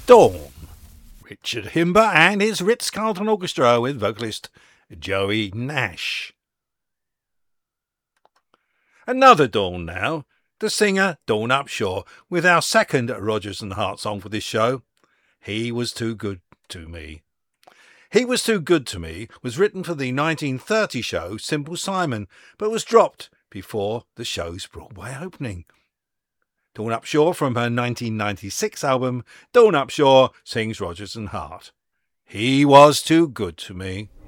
Dawn. Richard Himber and his Ritz-Carlton Orchestra with vocalist Joey Nash. Another Dawn now, the singer Dawn Upshaw, with our second Rodgers and Hart song for this show, He Was Too Good to Me. He Was Too Good to Me was written for the 1930 show Simple Simon, but was dropped before the show's Broadway opening. Dawn Upshaw from her 1996 album, Dawn Upshaw Sings Rodgers and Hart. He Was Too Good to Me.